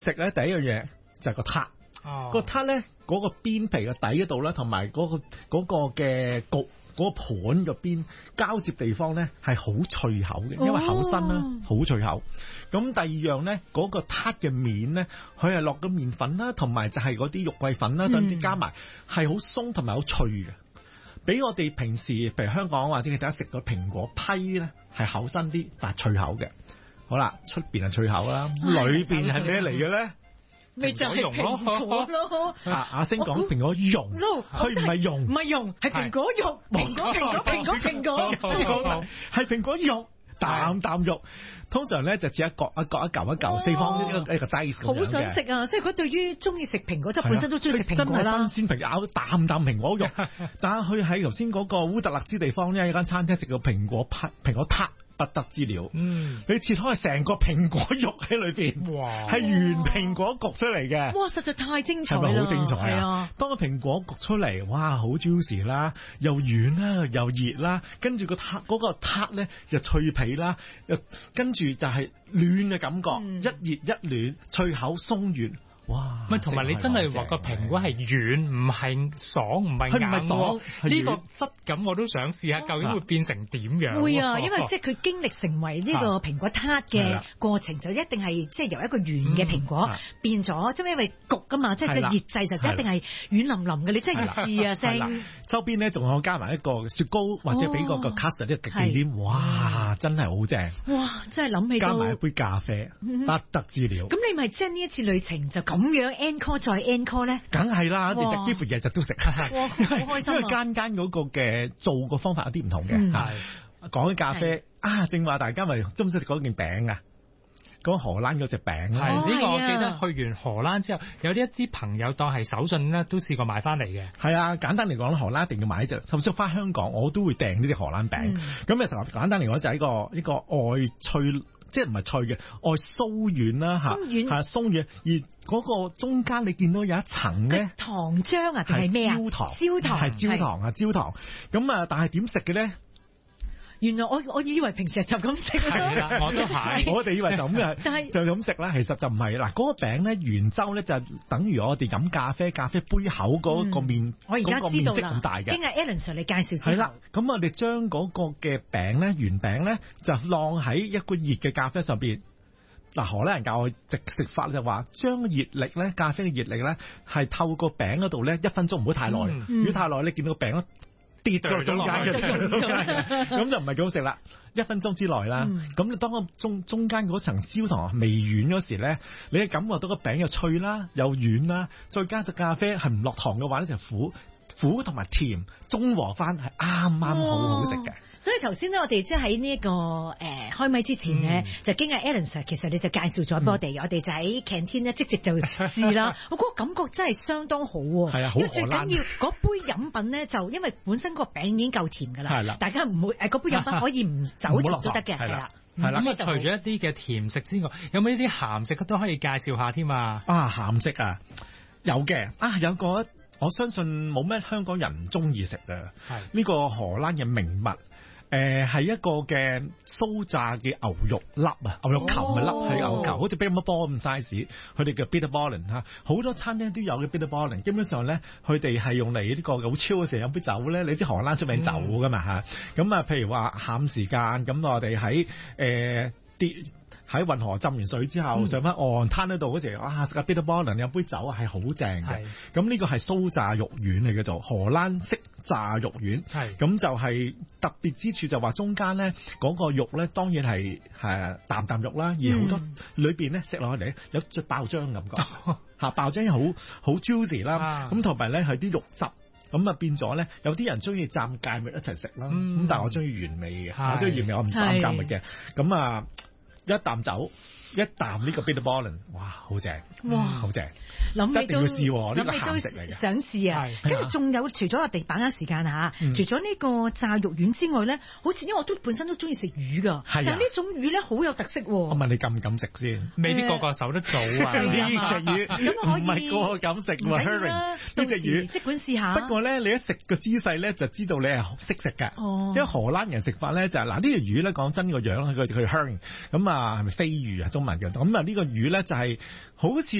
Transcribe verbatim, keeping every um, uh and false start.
食咧第一樣嘢就係個撻。 哦， 個撻咧嗰個邊皮嘅底嗰度咧，同埋嗰個嗰個嘅焗嗰個盤嘅邊交接地方咧係好脆口嘅，因為厚身啦，好脆口。咁第二樣咧，嗰個撻嘅面咧，佢係落咗麵粉啦，同埋就係嗰啲肉桂粉啦，等啲加埋係好鬆同埋好脆嘅。比我哋平時譬如香港或者其他食個蘋果批咧係厚身啲，但係脆口嘅。好啦，出邊係脆口啦，裏邊係咩嚟嘅咧？ 咪就係蘋果咯。 阿阿星講蘋果蓉，佢唔係蓉， 唔係蓉，係蘋果肉，蘋果蘋果蘋果蘋果， 係蘋果肉，啖啖肉。通常咧就似一角一角一嚿一嚿四方一個一個劑咁樣嘅。 好想食啊！即係佢對於中意食蘋果，即係本身都中意食蘋果啦。 真係新鮮蘋果，咬啖啖蘋果肉。但係佢喺頭先嗰個烏特勒支地方咧，有間餐廳食個蘋果批蘋果撻。不得之了，嗯，你切開成個蘋果肉喺裏邊，哇，係原蘋果焗出嚟嘅， 哇，實在太精彩啦， 係咪好精彩啊？ 啊當個蘋果焗出嚟，哇，好 juicy 啦，又軟啦，又熱啦，跟住個撻嗰個撻咧又脆皮啦，又跟住就係暖嘅感覺，嗯、一熱一暖，脆口鬆軟。哇！ 咪同埋你真係話個蘋果係軟，唔係爽，唔係硬。 唔係爽， 呢個質感我都想試下，究竟會變成點樣？ 會啊，因為即係佢經歷成為呢個蘋果撻嘅過程，就一定係即係由一個圓嘅蘋果變咗，即係因為焗㗎嘛，即係即係熱製就一定係軟腍腍嘅。你真係要試啊，聲。 周邊咧仲有加埋一個雪糕，或者俾個個 custard 呢個忌廉，哇！真係好正。 哇！真係諗起加埋一杯咖啡，不得之了。 咁你咪即係呢一次旅程就咁樣 encore 再 encore 咧？ 梗係啦，你幾乎日日都食。 哇！好開心啊！ 因為間間嗰個嘅做個方法有啲唔同嘅。係講起咖啡啊，正話大家咪中唔中意食嗰件餅啊？嗰荷蘭嗰隻餅， 係呢個我記得去完荷蘭之後，有啲一支朋友當係手信咧，都試過買翻嚟嘅。 係啊，簡單嚟講，荷蘭一定要買一隻。甚至翻香港，我都會訂呢隻荷蘭餅。咁嘅時候，簡單嚟講就係一個一個外脆，即係唔係脆嘅，外酥軟啦嚇，係鬆軟。而嗰個中間你見到有一層咧， 糖漿啊定係咩啊？焦糖，焦糖係焦糖啊，焦糖。咁啊，但係點食嘅咧？ 原來我我以為平時就咁食， 係啦，我都係， 我哋以為就咁嘅，但係就咁食啦。其實就唔係嗱，嗰、那個餅咧，圓周咧就等於我哋飲咖啡，咖啡杯口嗰個面， 嗯、我而家知道啦， 咁大嘅。經阿 Alan Sir 你介紹先。 係啦，咁我哋將嗰個嘅餅咧，圓餅咧就晾喺一個熱嘅咖啡上邊。嗱，荷蘭人教我直食法就話，將熱力咧，咖啡嘅熱力咧係透過餅嗰度咧，一分鐘唔好太耐，嗯、如果太耐你見到個餅咧。跌咗中間嘅，咁就唔係幾好食啦。一分鐘之內啦，咁、嗯、你當個中中間嗰層焦糖微軟嗰時咧，你係感覺到個餅又脆啦，又軟啦，再加上咖啡係唔落糖嘅話咧，就苦苦同埋甜中和翻，係啱啱好好食嘅。 所以頭先咧，我哋即係喺呢一個誒、呃、開咪之前咧，嗯、就經阿 Alan Sir，其實你就介紹咗俾我哋，嗯、我哋就喺 canteen 咧即席就試啦。我嗰個感覺真係相當好喎， 係啊，好荷蘭。 最緊要嗰杯飲品咧，就因為本身個餅已經夠甜㗎啦，係啦，大家唔會誒嗰杯飲品可以唔走就都得嘅，係啦。 係啦，咁啊，除咗一啲嘅甜食之外，有冇呢啲鹹食都可以介紹下添啊？ 啊，鹹食啊，有嘅啊，有個我相信冇咩香港人唔中意食嘅，係呢個荷蘭嘅名物。誒係、呃、一個嘅酥炸嘅牛肉粒啊，牛肉球咪粒係牛球，好似乒乓波咁 size， 佢哋叫 bitterballen 嚇，好多餐廳都有嘅 bitterballen。基本上咧，佢哋係用嚟呢個好超嘅時候飲杯酒咧，你知荷蘭出名酒噶嘛嚇，咁啊、嗯，譬如話下午時間，咁我哋喺誒啲。喺運河浸完水之後，嗯、上翻岸攤喺度嗰時，哇！食個 bitterballen 有杯酒係好正嘅。咁呢個係酥炸肉丸嚟嘅，做荷蘭式炸肉丸。係咁就係特別之處就話中間咧嗰個肉咧，當然係係啖啖肉啦，而好多裏邊咧食落去嚟有隻爆漿感覺嚇，爆漿好好 juicy 啦。咁同埋咧係啲肉汁，咁啊變咗咧有啲人中意蘸芥末一齊食啦。咁、嗯、但係我中意原味嘅，我中意原味，我唔蘸芥末嘅。咁啊。一啖酒，一啖呢個 bitterballen， 哇，好正，哇，好正，諗起都一定要試，呢個鹹食嚟嘅， 想試啊！跟住仲有，除咗我哋把握時間啊嚇，除咗呢個炸肉丸之外咧，好似因為我都本身都中意食魚噶，但係呢種魚咧好有特色。我問你敢唔敢食先？ 未必個個受得到啊！ 呢隻魚咁可以唔係個個敢食喎 herring 呢隻魚， 即管試下。 不過咧，你一食個姿勢咧，就知道你係識食㗎。哦，因為荷蘭人食法咧就係嗱呢條魚咧，講真個樣佢佢 herring 咁啊，係咪飛魚啊？中文嘅咁啊，呢個魚咧就係好似。